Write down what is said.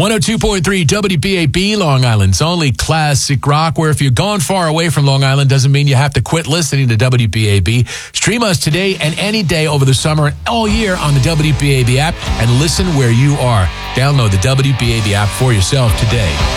102.3 WBAB, Long Island's only classic rock, where if you're gone far away from Long Island, doesn't mean you have to quit listening to WBAB. Stream us today and any day over the summer and all year on the WBAB app and listen where you are. Download the WBAB app for yourself today.